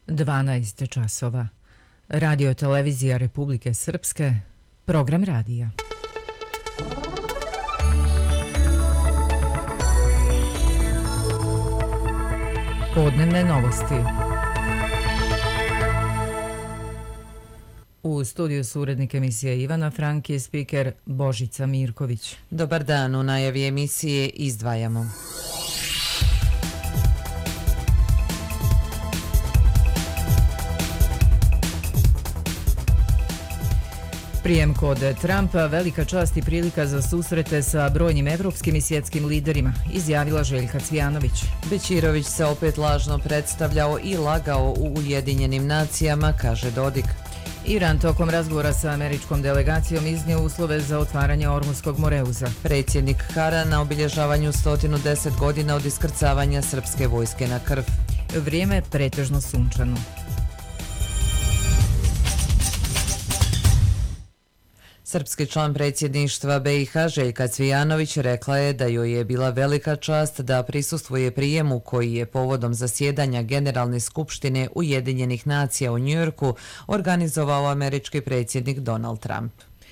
12 časova. Radio televizija Republike Srpske, program radija. Podnevne novosti. U studiju su urednik emisije Ivana Frank i spiker Božica Mirković. Dobar dan, u najavi emisije izdvajamo. Prijem kod Trumpa, velika čast i prilika za susrete sa brojnim evropskim i svjetskim liderima, izjavila Željka Cvijanović. Bećirović se opet lažno predstavljao i lagao u Ujedinjenim nacijama, kaže Dodik. Iran tokom razgovora sa američkom delegacijom iznio uslove za otvaranje Ormuskog moreuza. Predsjednik Hara na obilježavanju 110 godina od iskrcavanja srpske vojske na Krf. Vrijeme pretežno sunčano. Srpski član predsjedništva BiH Željka Cvijanović rekla je da joj je bila velika čast da prisustvuje prijemu koji je povodom zasjedanja Generalne skupštine Ujedinjenih nacija u Njujorku organizovao američki predsjednik Donald Trump.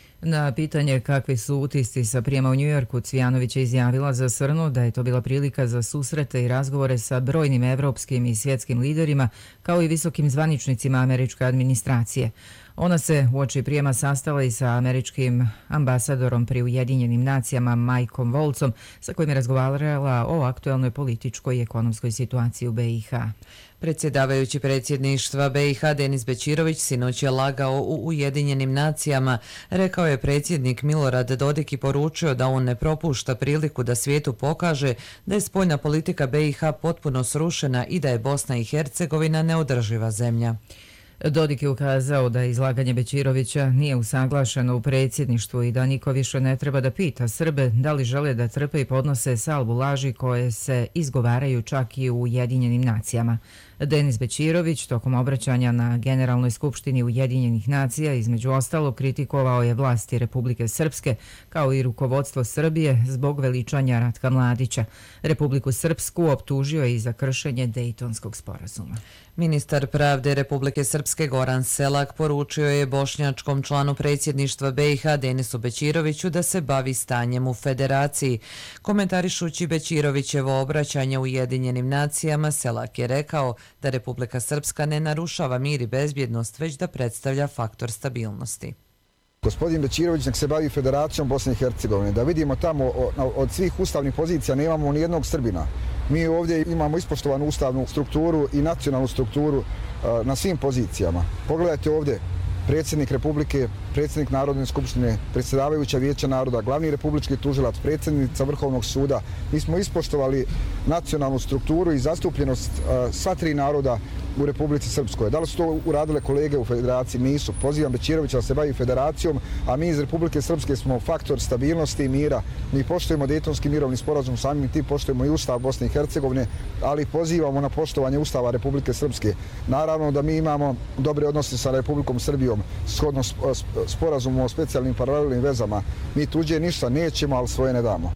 Na pitanje kakvi su utisci sa prijema u Njujorku, Cvijanović je izjavila za Srnu da je to bila prilika za susrete i razgovore sa brojnim evropskim i svjetskim liderima kao i visokim zvaničnicima američke administracije. Ona se uoči prijema sastala i sa američkim ambasadorom pri Ujedinjenim nacijama Mikeom Woltzom, sa kojim je razgovarala o aktuelnoj političkoj i ekonomskoj situaciji u BiH. Predsjedavajući predsjedništva BiH Denis Bećirović sinoć je lagao u Ujedinjenim nacijama, rekao je predsjednik Milorad Dodik i poručio da on ne propušta priliku da svijetu pokaže da je spoljna politika BiH potpuno srušena i da je Bosna i Hercegovina neodrživa zemlja. Dodik je ukazao da izlaganje Bećirovića nije usaglašeno u predsjedništvu i da niko više ne treba da pita Srbe da li žele da trpe i podnose salvu laži koje se izgovaraju čak i u Ujedinjenim nacijama. Denis Bećirović tokom obraćanja na Generalnoj skupštini Ujedinjenih nacija između ostalog kritikovao je vlasti Republike Srpske kao i rukovodstvo Srbije zbog veličanja Ratka Mladića. Republiku Srpsku optužio je i za kršenje Dejtonskog sporazuma. Ministar pravde Republike Srpske Goran Selak poručio je bošnjačkom članu predsjedništva BiH Denisu Bećiroviću da se bavi stanjem u federaciji. Komentarišući Bećirovićevo obraćanje Ujedinjenim nacijama, Selak je rekao da Republika Srpska ne narušava mir i bezbjednost, već da predstavlja faktor stabilnosti. Gospodin Bećirović nek se bavi Federacijom Bosne i Hercegovine, da vidimo tamo od svih ustavnih pozicija nemamo ni jednog Srbina. Mi ovdje imamo ispoštovanu ustavnu strukturu i nacionalnu strukturu na svim pozicijama. Pogledajte ovdje, predsjednik Republike, predsjednik Narodne skupštine, predsjedavajuća Vijeća naroda, glavni republički tužilac, predsjednica Vrhovnog suda. Mi smo ispoštovali nacionalnu strukturu i zastupljenost sva tri naroda u Republici Srpskoj. Da li su to uradile kolege u federaciji? Nisu. Pozivam Bećirovića da se bavi federacijom, a mi iz Republike Srpske smo faktor stabilnosti i mira. Mi poštujemo Dejtonski mirovni sporazum, samim tim poštujemo i Ustav Bosne i Hercegovine, ali pozivamo na poštovanje Ustava Republike Srpske. Naravno da mi imamo dobre odnose sa Republikom Srbijom, shodno sporazumu o specijalnim paralelnim vezama. Mi tuđe ništa nećemo, ali svoje ne damo.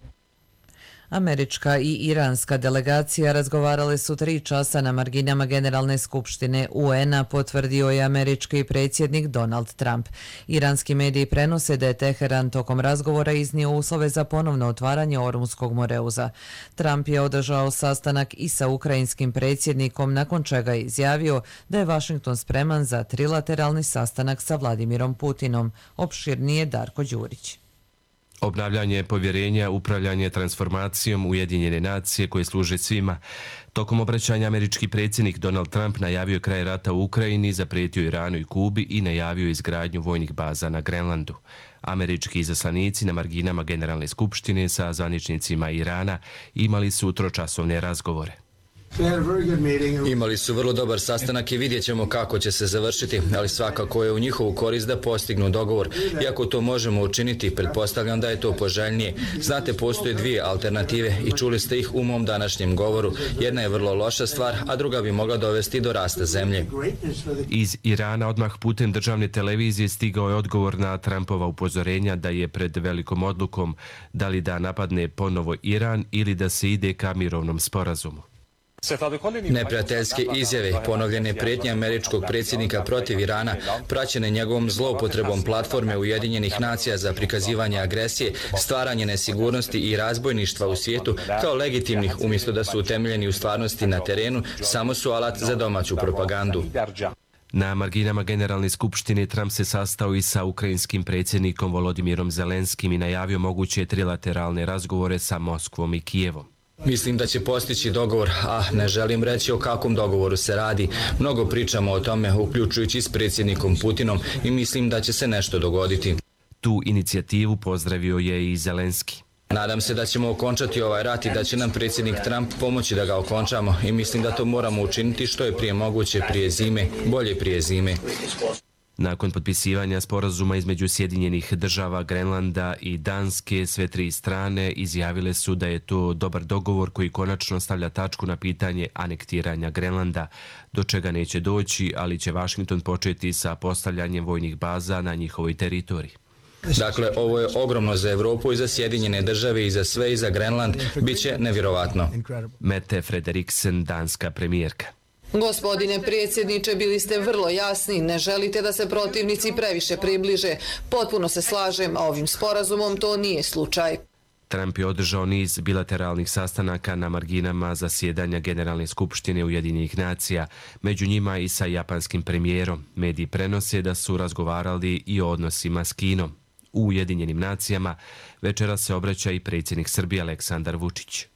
Američka i iranska delegacija razgovarale su 3 časa na marginama Generalne skupštine UN-a, potvrdio je američki predsjednik Donald Trump. Iranski mediji prenose da je Teheran tokom razgovora iznio uslove za ponovno otvaranje Ormuskog moreuza. Trump je održao sastanak i sa ukrajinskim predsjednikom, nakon čega je izjavio da je Vašington spreman za trilateralni sastanak sa Vladimirom Putinom. Opširnije Darko Đurić. Obnavljanje povjerenja, upravljanje transformacijom Ujedinjene nacije koje služe svima. Tokom obraćanja američki predsjednik Donald Trump najavio kraj rata u Ukrajini, zaprijetio Iranu i Kubi i najavio izgradnju vojnih baza na Grenlandu. Američki izaslanici na marginama Generalne skupštine sa zvaničnicima Irana imali su tročasovne razgovore. Imali su vrlo dobar sastanak i vidjet ćemo kako će se završiti, ali svakako je u njihovu korist da postignu dogovor. Iako to možemo učiniti, pretpostavljam da je to poželjnije. Znate, postoje 2 alternative i čuli ste ih u mom današnjem govoru. Jedna je vrlo loša stvar, a druga bi mogla dovesti do rasta zemlje. Iz Irana odmah putem državne televizije stigao je odgovor na Trumpova upozorenja da je pred velikom odlukom da li da napadne ponovo Iran ili da se ide ka mirovnom sporazumu. Neprijateljske izjave i ponovljene prijetnje američkog predsjednika protiv Irana, praćene njegovom zloupotrebom platforme Ujedinjenih nacija za prikazivanje agresije, stvaranje nesigurnosti i razbojništva u svijetu kao legitimnih umjesto da su utemeljeni u stvarnosti na terenu, samo su alat za domaću propagandu. Na marginama Generalne skupštine Trump se sastao i sa ukrajinskim predsjednikom Volodimirom Zelenskim i najavio moguće trilateralne razgovore sa Moskvom i Kijevom. Mislim da će postići dogovor, a ne želim reći o kakvom dogovoru se radi. Mnogo pričamo o tome, uključujući s predsjednikom Putinom, i mislim da će se nešto dogoditi. Tu inicijativu pozdravio je i Zelenski. Nadam se da ćemo okončati ovaj rat i da će nam predsjednik Trump pomoći da ga okončamo i mislim da to moramo učiniti što je prije moguće prije zime, bolje prije zime. Nakon potpisivanja sporazuma između Sjedinjenih država, Grenlanda i Danske, sve tri strane izjavile su da je to dobar dogovor koji konačno stavlja tačku na pitanje anektiranja Grenlanda, do čega neće doći, ali će Washington početi sa postavljanjem vojnih baza na njihovoj teritoriji. Dakle, ovo je ogromno za Europu i za Sjedinjene države i za sve i za Grenland. Biće nevjerovatno. Mette Frederiksen, danska premijerka. Gospodine predsjedniče, bili ste vrlo jasni, ne želite da se protivnici previše približe. Potpuno se slažem, a ovim sporazumom to nije slučaj. Trump je održao niz bilateralnih sastanaka na marginama zasjedanja Generalne skupštine Ujedinjenih nacija, među njima i sa japanskim premijerom. Mediji prenose da su razgovarali i o odnosima s Kinom. U Ujedinjenim nacijama večera se obraća i predsjednik Srbije Aleksandar Vučić.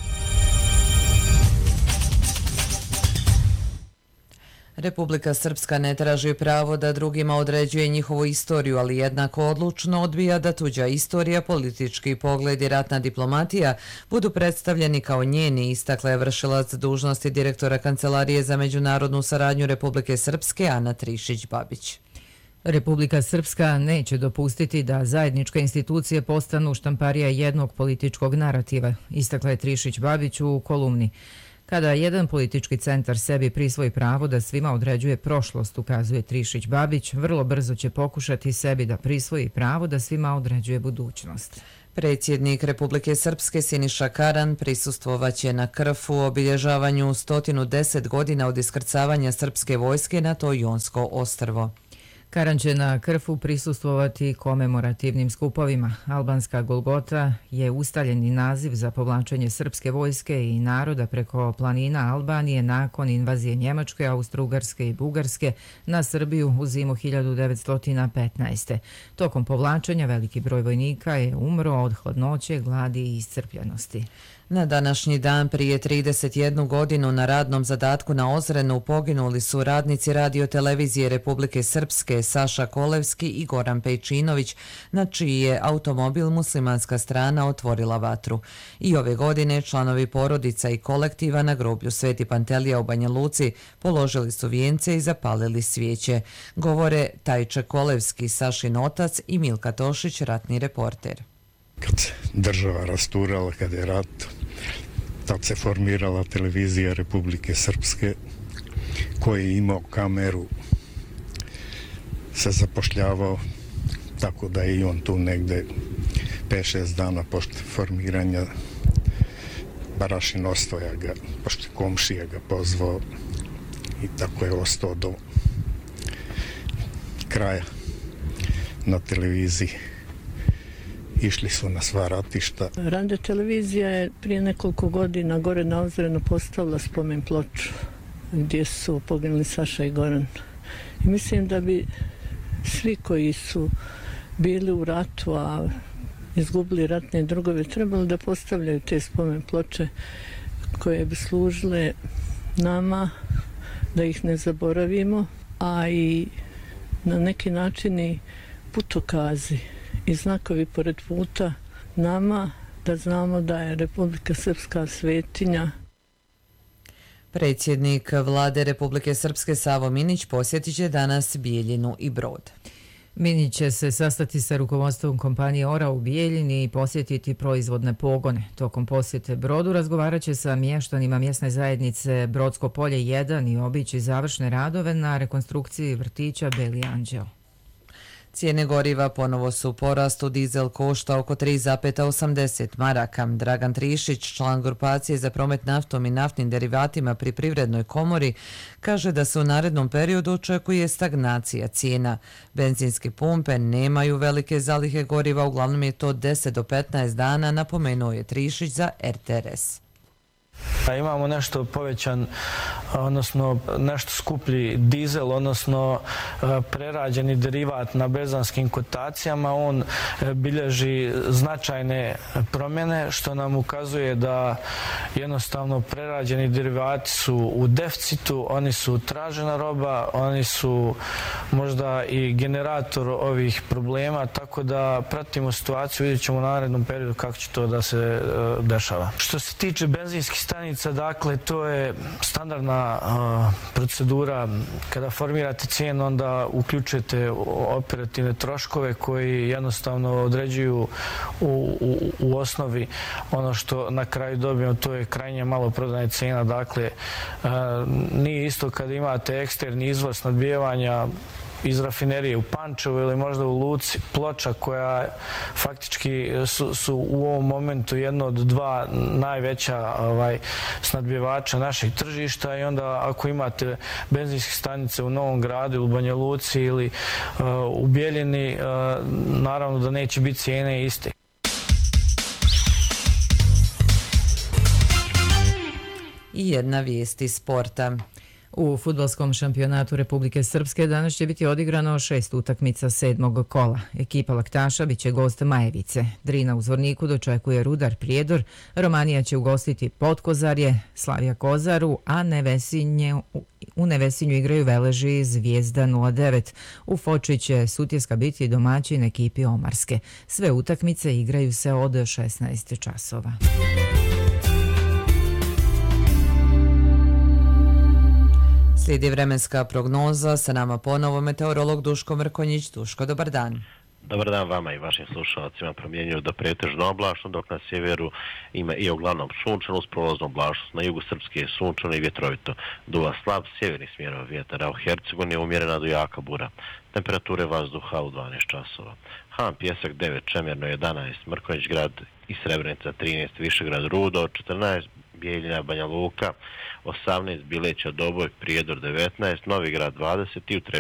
Republika Srpska ne traži pravo da drugima određuje njihovu istoriju, ali jednako odlučno odbija da tuđa istorija, politički pogled i ratna diplomatija budu predstavljeni kao njeni, istakla je vršilac dužnosti direktora Kancelarije za međunarodnu saradnju Republike Srpske Ana Trišić-Babić. Republika Srpska neće dopustiti da zajedničke institucije postanu štamparija jednog političkog narativa, istakla je Trišić-Babić u kolumni. Kada jedan politički centar sebi prisvoji pravo da svima određuje prošlost, ukazuje Trišić-Babić, vrlo brzo će pokušati sebi da prisvoji pravo da svima određuje budućnost. Predsjednik Republike Srpske Siniša Karan prisustvovaće na Krfu u obilježavanju 110 godina od iskrcavanja srpske vojske na to Jonsko ostrvo. Karan će na Krfu prisustvovati komemorativnim skupovima. Albanska Golgota je ustaljeni naziv za povlačenje srpske vojske i naroda preko planina Albanije nakon invazije Njemačke, Austro-Ugarske i Bugarske na Srbiju u zimu 1915. Tokom povlačenja veliki broj vojnika je umro od hladnoće, gladi i iscrpljenosti. Na današnji dan prije 31 godinu na radnom zadatku na Ozrenu poginuli su radnici radiotelevizije Republike Srpske Saša Kolevski i Goran Pejčinović, na čiji je automobil muslimanska strana otvorila vatru. I ove godine članovi porodica i kolektiva na groblju Sveti Pantelija u Banja Luci položili su vijence i zapalili svijeće. Govore Tajče Kolevski, Sašin otac, i Milka Tošić, ratni reporter. Kad se država rasturala, kad je rat, tad se formirala televizija Republike Srpske, koji je imao kameru, se zapošljavao, tako da je i on tu negde 5-6 dana pošto formiranja Barašin Ostoja ga, pošto komšija ga pozvao i tako je ostao do kraja na televiziji. Išli su na sva ratišta. Radio televizija je prije nekoliko godina gore na Ozrenu postavila spomen ploču gdje su poginuli Saša i Goran. I mislim da bi svi koji su bili u ratu, a izgubili ratne drugove, trebali da postavljaju te spomen ploče koje bi služile nama, da ih ne zaboravimo, a i na neki način putokazi i znakovi pored puta nama da znamo da je Republika Srpska svetinja. Predsjednik vlade Republike Srpske Savo Minić posjetit će danas Bijeljinu i Brod. Minić će se sastati sa rukovodstvom kompanije Ora u Bijeljini i posjetiti proizvodne pogone. Tokom posjete Brodu razgovarat će sa mještanima mjesne zajednice Brodsko polje 1 i obići završne radove na rekonstrukciji vrtića Beli Anđeo. Cijene goriva ponovo su u porastu, dizel košta oko 3,80 maraka. Dragan Trišić, član grupacije za promet naftom i naftnim derivatima pri Privrednoj komori, kaže da se u narednom periodu očekuje stagnacija cijena. Benzinske pumpe nemaju velike zalihe goriva, uglavnom je to 10 do 15 dana, napomenuo je Trišić za RTRS. Imamo nešto povećan, odnosno nešto skuplji dizel, odnosno prerađeni derivat na berzanskim kotacijama. On bilježi značajne promjene, što nam ukazuje da jednostavno prerađeni derivati su u deficitu, oni su tražena roba, oni su možda i generator ovih problema, tako da pratimo situaciju, vidjet ćemo u narednom periodu kako će to da se dešava. Što se tiče benzinskih stanica, dakle, to je standardna procedura. Kada formirate cijenu, onda uključujete operativne troškove koji jednostavno određuju u osnovi ono što na kraju dobijemo, to je krajnje maloprodajna cijena. Dakle, nije isto kada imate eksterni izvoz snabdijevanja iz rafinerije u Pančevu ili možda u luci Ploča, koja faktički su u ovom momentu jedno od dva najveća snabdjevača našeg tržišta, i onda ako imate benzinske stanice u Novom Gradu ili u Banja Luci ili u Bijeljini, naravno da neće biti cijene iste. I jedna vijest iz sporta. U fudbalskom šampionatu Republike Srpske danas će biti odigrano 6 utakmica 7. kola. Ekipa Laktaša biće gost Majevice. Drina u Zvorniku dočekuje Rudar Prijedor, Romanija će ugostiti Potkozarje, Slavija Kozaru, a u Nevesinju igraju Veleži Zvijezda 09. U Foči će Sutjeska biti domaćin ekipi Omarske. Sve utakmice igraju se od 16 časova. Slijedi vremenska prognoza, sa nama ponovo meteorolog Duško Mrkonjić. Duško, dobar dan. Dobar dan vama i vašim slušalcima. Promjenjuju do pretežno oblačno, dok na sjeveru ima i uglavnom sunčano uz prolaznu oblačnost. Na jugu Srpske je sunčano i vjetrovito. Duva slab sjeverni smjerov vjetara, u Hercegovini je umjerena do jaka bura. Temperature vazduha u 12 časova. Han, Pjesak 9, Čemerno 11, Mrkonjić grad i Srebrenica 13, Višegrad Rudo 14, Bijeljina, Banja Luka 18, Bileća, Doboj, Prijedor 19, Novi grad 20 i u